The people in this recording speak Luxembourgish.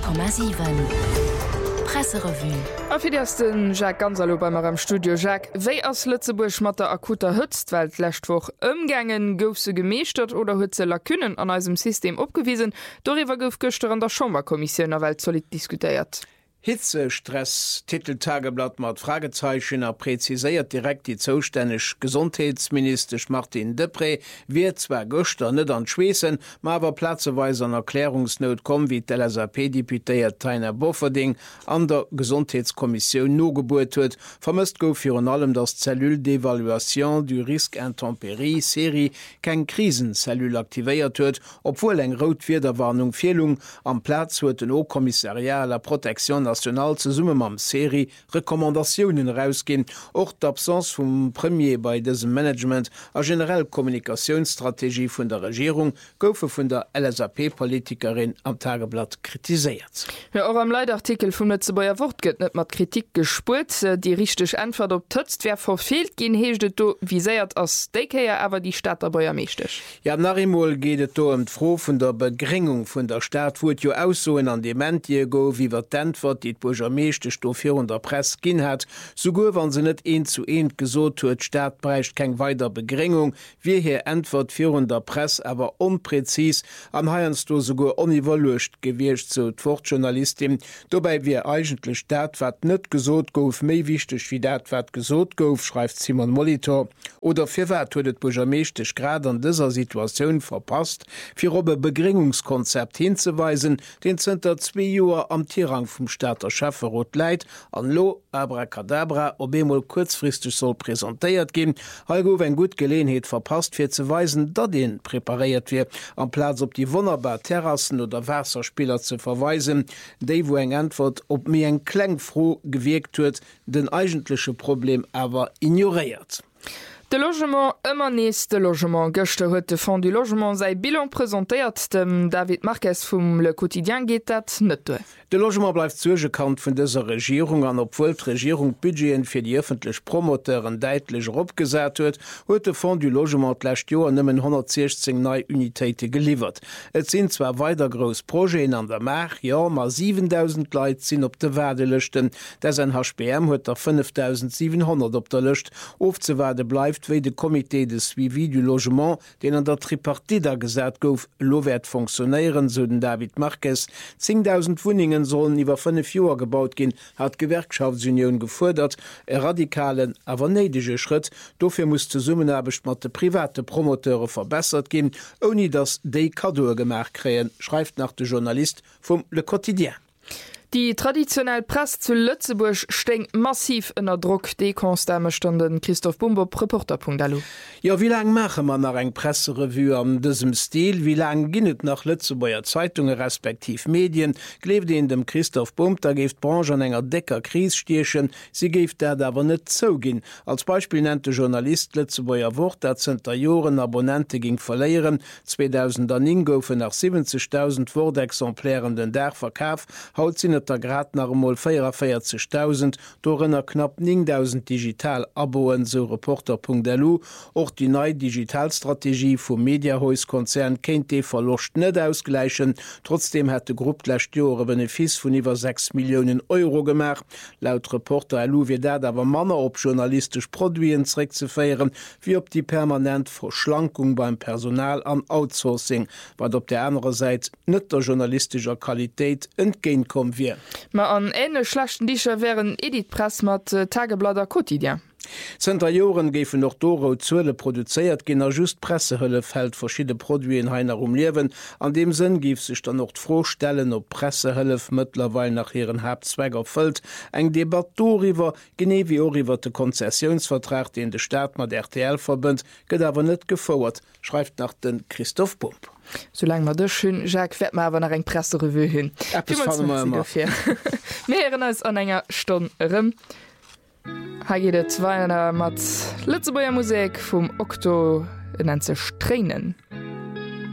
100,7 Presserevue. Afir den Jacques Gonzalo beimer am Studio Jacques, wéi ass Lützeburg mat der akuter Hëtztwelt lächtwoch ëmgängen gouf se gemeescht oder huet ze Lakünnen an eisem System opgewiesen, doriwer gouf gëster an der Schombakommission der Welt solid diskutiert. Hitze, Stress, Titeltageblatt mat Fragezeichen präziséiert direkt die zoustännech Gesundheitsminister Martin Depré wie zwer Göster net an Schweessen, ma awer platzeweise an Erklärungsnot kom wie d'LSAP-Deputéiert Tainer Bofferding an der Gesundheitskommission nogeburt huet, vermëst gouf fir an allem das Zellul d'Evaluation du Risque Intempérie Serie keng Krisenzellul aktivéiert huet, obwohl eng Rotwiederwarnung Fehlung am Platz huet den O-Kommissarialer Protektion national ze Summe am Serie Rekommandationen rausgehen, och d'Absence vum Premier bei diesem Management a generell Kommunikationsstrategie vun der Regierung goufe vun der LSAP-Politikerin am Tageblatt kritisiert. Ja, auch am Leitartikel vum Lützebauer Wort gëtt net mat Kritik gespurt, die richtig Antwort op tötzt wer verfehlt gin heeschtet do wie säiert ass Dekeier awer die Stadt dabei mechtech. Ja Narimol gehtt do froh vun der Begringung vun der Staat wot jo aussoen an de Mentie go wie wat d'Antwort die Burger meeschte Stofir und der Press ginn hat, so go wann se net 1:1 gesot huet, Staat breicht keng weiter Begringung, wie hier Antwort vir der Press awer unpräzis am Haiiansto so go oniwwerlecht gewircht zu Wortjournalistin, dobei wie eigentlich Staat wat net gesot gouf méi wichtech wie dat wat gesot gouf, schreibt Simon Molitor, oder fir wat huet Burger meeschtech grad an dieser Situation verpasst, fir op Begringungskonzept hinzuweisen, den Zter 2 Joer am Tierrang vum Staater Schafferrot leit an lo abracadabra ob emol kurzfristig soll präsentiert gehen, Halgo wenn gut Gelegenheit verpasst fir zu weisen, dat den präpariert wird am Platz op die wunderbar Terrassen oder Wasserspieler zu verweisen, de wo eng Antwort op mir eng klengfroh gewirkt huet, den eigentliche Problem aber ignoriert. De Logement ëmmer nees de Logement gëchte huet de Fond du Logement sei Bilan präsentéiert dem David Marquez vum Le Quotidien geht dat net doe. De Logement bleif zugekant vun dieser Regierung an obwohl d' Regierung Budgeten fir die öffentlich Promoteuren deitlich opgesät huet, huet de Fond du Logement lächt Joer nëmmen 116 neii Unitéite geliefert. Et sinn zwar weiter gros Proen an der Mer, ja ma 7.000 Leiit sinn op de Werde lechten, ders en HPM huet der 5.700 op der Lëcht ofzewerde bleif wéi de Komitee de Suivi du Logement, den an der Tripartida gesät gouf, lowert funktionéieren, so den David Marquez. 10.000 Wuningen sollen iwwer 5 Joer gebaut gin, hat Gewerkschaftsunion gefordert, e radikalen, awer neidege Schritt, dofir muss de Summenabecht mat de private Promoteure verbessert gin, oni dass déi Kadoer gemerk kreen, schreift nach de Journalist vum Le Quotidien. Die traditionell Press zu Lützeburg steng massiv ënner Druck de konstame Stunden Christoph Bumbo Reporter.lu. Ja wie lang mache man nach eng Presserevue an diesem Stil, wie lang ginnet nach Lützeburger Zeitungen respektiv Medien, klebte in dem Christoph Bumb, da geft Branche an enger Decker Krisstierchen, sie geft der dawer net zo gin. Als Beispiel nannte Journalist Lützeburger Wort, dat Joren Abonnente ging verleieren, 2009 goufen nach 70.000 Wortexemplären den der Verkauf, haut sinnet der Grad nach mal 44.000, dorenner knapp 9.000 digital Aboen so Reporter.lu. Auch die neue Digitalstrategie vom Mediahauskonzern kennt die verlocht net ausgleichen. Trotzdem hat de Gruppe letztes Jahr Benefis von über 6 Millionen Euro gemacht. Laut Reporter.lu wird dat aber Manner op journalistisch Produien zurück zu feieren, wie op die permanent Verschlankung beim Personal an Outsourcing, was op der anderen Seite net der journalistischer Qualität entgehen kommen wird. Ma an ene schlechten Dicher wären Edith Press mat Tageblatter Quotidien. Joren géfen noch Doro zuele produzéiert ginner just Pressehëlle fät verschiedene Produien heiner umliewen, an dem Sinn gif sich dann noch Frostellen op Pressehëllef mëtlerweil nach ihren Hauptzweiger fëlt, eng Debattoriwer gene wie oriwwer de Konzessionsvertrag, den de Staat mat RTL verbënnt, gët awer net gefouert, schreibt nach den Christoph Bumb. Solang man das schön Jacques wird man aber nach eng Presserevue hin. Mehreren als an enger Stunde ha jede 200 mat Lützeburger Musik vom Okto nennt se Strähnen.